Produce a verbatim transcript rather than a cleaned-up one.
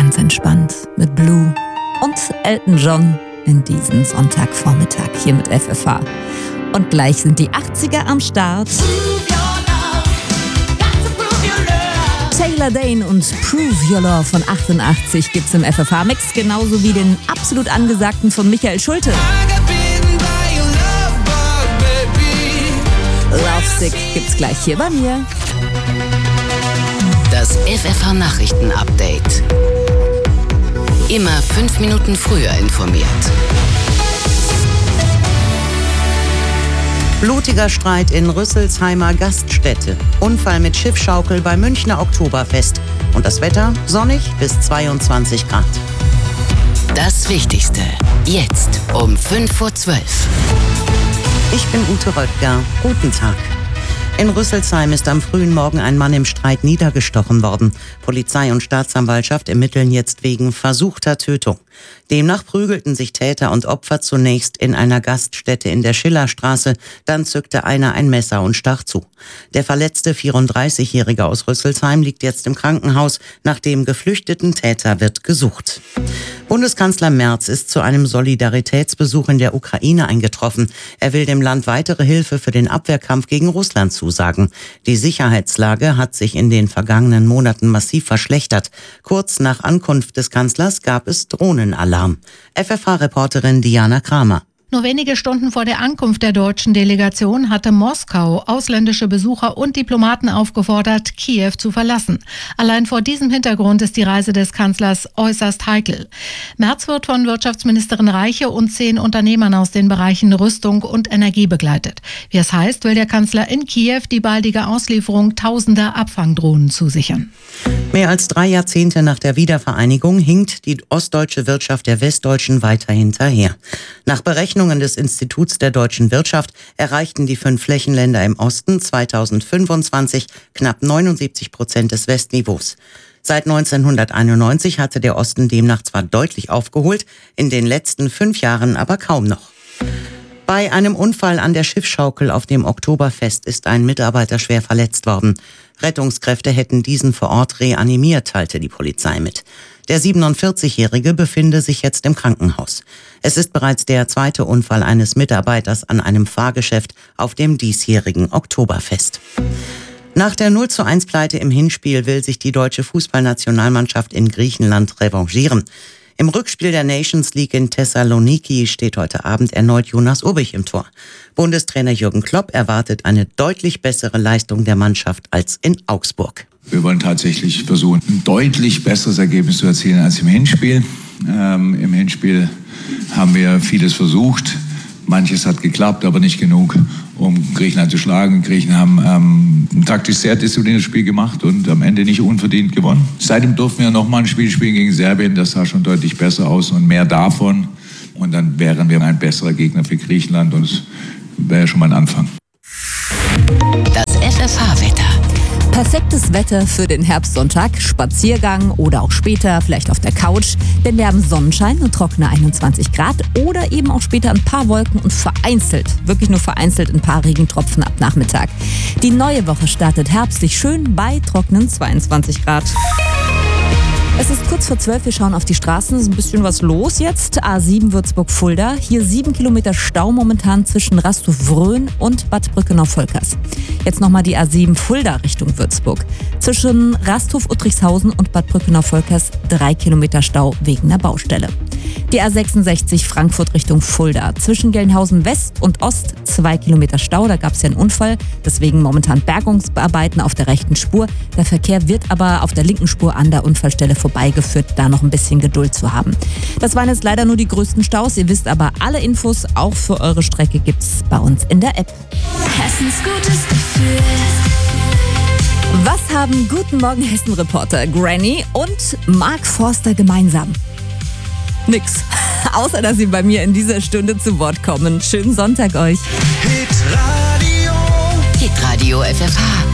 ganz entspannt mit Blue und Elton John in diesen Sonntagvormittag hier mit F F H. Und gleich sind die achtziger am Start. Taylor Dane und Prove Your Love von achtundachtzig gibt's im F F H-Mix, genauso wie den absolut angesagten von Michael Schulte. Lovesick gibt's gleich hier bei mir. Das F F H-Nachrichten-Update. Immer fünf Minuten früher informiert. Blutiger Streit in Rüsselsheimer Gaststätte. Unfall mit Schiffschaukel beim Münchner Oktoberfest. Und das Wetter sonnig bis zweiundzwanzig Grad. Das Wichtigste jetzt um fünf vor zwölf. Ich bin Ute Röttger. Guten Tag. In Rüsselsheim ist am frühen Morgen ein Mann im Streit niedergestochen worden. Polizei und Staatsanwaltschaft ermitteln jetzt wegen versuchter Tötung. Demnach prügelten sich Täter und Opfer zunächst in einer Gaststätte in der Schillerstraße. Dann zückte einer ein Messer und stach zu. Der verletzte vierunddreißigjährige aus Rüsselsheim liegt jetzt im Krankenhaus. Nach dem geflüchteten Täter wird gesucht. Bundeskanzler Merz ist zu einem Solidaritätsbesuch in der Ukraine eingetroffen. Er will dem Land weitere Hilfe für den Abwehrkampf gegen Russland zusagen. Die Sicherheitslage hat sich in den vergangenen Monaten massiv verschlechtert. Kurz nach Ankunft des Kanzlers gab es Drohnenalarm. F F H-Reporterin Diana Kramer. Nur wenige Stunden vor der Ankunft der deutschen Delegation hatte Moskau ausländische Besucher und Diplomaten aufgefordert, Kiew zu verlassen. Allein vor diesem Hintergrund ist die Reise des Kanzlers äußerst heikel. Merz wird von Wirtschaftsministerin Reiche und zehn Unternehmern aus den Bereichen Rüstung und Energie begleitet. Wie es heißt, will der Kanzler in Kiew die baldige Auslieferung tausender Abfangdrohnen zusichern. Mehr als drei Jahrzehnte nach der Wiedervereinigung hinkt die ostdeutsche Wirtschaft der westdeutschen weiter hinterher. Nach Berechnungen des Instituts der deutschen Wirtschaft erreichten die fünf Flächenländer im Osten zweitausendfünfundzwanzig knapp neunundsiebzig Prozent des Westniveaus. Seit neunzehnhunderteinundneunzig hatte der Osten demnach zwar deutlich aufgeholt, in den letzten fünf Jahren aber kaum noch. Bei einem Unfall an der Schiffschaukel auf dem Oktoberfest ist ein Mitarbeiter schwer verletzt worden. Rettungskräfte hätten diesen vor Ort reanimiert, teilte die Polizei mit. Der siebenundvierzigjährige befinde sich jetzt im Krankenhaus. Es ist bereits der zweite Unfall eines Mitarbeiters an einem Fahrgeschäft auf dem diesjährigen Oktoberfest. Nach der null zu eins Pleite im Hinspiel will sich die deutsche Fußballnationalmannschaft in Griechenland revanchieren. Im Rückspiel der Nations League in Thessaloniki steht heute Abend erneut Jonas Urbich im Tor. Bundestrainer Jürgen Klopp erwartet eine deutlich bessere Leistung der Mannschaft als in Augsburg. Wir wollen tatsächlich versuchen, ein deutlich besseres Ergebnis zu erzielen als im Hinspiel. Ähm, Im Hinspiel haben wir vieles versucht. Manches hat geklappt, aber nicht genug, um Griechenland zu schlagen. Griechen haben ähm, ein taktisch sehr diszipliniertes Spiel gemacht und am Ende nicht unverdient gewonnen. Seitdem durften wir nochmal ein Spiel spielen gegen Serbien. Das sah schon deutlich besser aus und mehr davon. Und dann wären wir ein besserer Gegner für Griechenland und es wäre schon mal ein Anfang. Das F F H-Wetter. Perfektes Wetter für den Herbstsonntag, Spaziergang oder auch später vielleicht auf der Couch, denn wir haben Sonnenschein und trockene einundzwanzig Grad oder eben auch später ein paar Wolken und vereinzelt, wirklich nur vereinzelt ein paar Regentropfen ab Nachmittag. Die neue Woche startet herbstlich schön bei trockenen zweiundzwanzig Grad. Es ist kurz vor zwölf, wir schauen auf die Straßen, es ist ein bisschen was los jetzt. A sieben Würzburg-Fulda, hier sieben Kilometer Stau momentan zwischen Rastow-Wrön und Bad Brückenau-Volkers. Jetzt nochmal die A sieben Fulda Richtung Würzburg. Zwischen Rastow-Uttrichshausen und Bad Brückenau-Volkers drei Kilometer Stau wegen einer Baustelle. Die A sechsundsechzig Frankfurt Richtung Fulda. Zwischen Gelnhausen West und Ost zwei Kilometer Stau. Da gab es ja einen Unfall. Deswegen momentan Bergungsarbeiten auf der rechten Spur. Der Verkehr wird aber auf der linken Spur an der Unfallstelle vorbeigeführt. Da noch ein bisschen Geduld zu haben. Das waren jetzt leider nur die größten Staus. Ihr wisst aber, alle Infos auch für eure Strecke gibt's bei uns in der App. Hessens gutes Gefühl. Was haben Guten Morgen Hessen-Reporter Granny und Mark Forster gemeinsam? Nix. Außer, dass sie bei mir in dieser Stunde zu Wort kommen. Schönen Sonntag euch. Hitradio. Hitradio F F H.